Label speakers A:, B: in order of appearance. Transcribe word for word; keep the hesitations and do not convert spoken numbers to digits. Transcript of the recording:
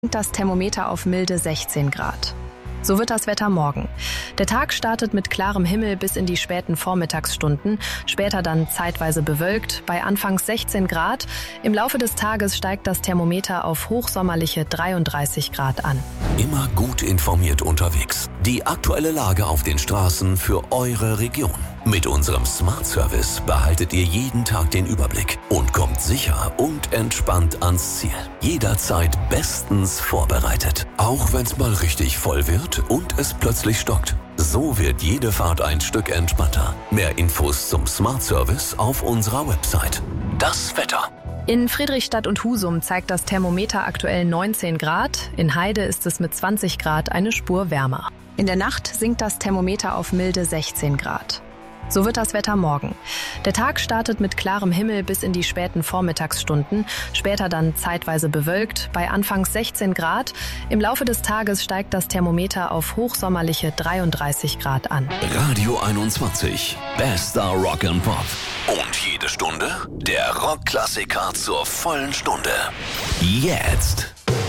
A: Das Thermometer auf milde sechzehn Grad. So wird das Wetter morgen. Der Tag startet mit klarem Himmel bis in die späten Vormittagsstunden, später dann zeitweise bewölkt, bei anfangs sechzehn Grad. Im Laufe des Tages steigt das Thermometer auf hochsommerliche dreiunddreißig Grad an.
B: Immer gut informiert unterwegs. Die aktuelle Lage auf den Straßen für eure Region. Mit unserem Smart Service behaltet ihr jeden Tag den Überblick und kommt sicher und entspannt ans Ziel. Jederzeit bestens vorbereitet. Auch wenn es mal richtig voll wird und es plötzlich stockt. So wird jede Fahrt ein Stück entspannter. Mehr Infos zum Smart Service auf unserer Website. Das Wetter.
A: In Friedrichstadt und Husum zeigt das Thermometer aktuell neunzehn Grad. In Heide ist es mit zwanzig Grad eine Spur wärmer. In der Nacht sinkt das Thermometer auf milde sechzehn Grad. So wird das Wetter morgen. Der Tag startet mit klarem Himmel bis in die späten Vormittagsstunden, später dann zeitweise bewölkt, bei anfangs sechzehn Grad. Im Laufe des Tages steigt das Thermometer auf hochsommerliche dreiunddreißig Grad an.
B: Radio einundzwanzig, bester Rock and Pop. Und jede Stunde der Rockklassiker zur vollen Stunde. Jetzt.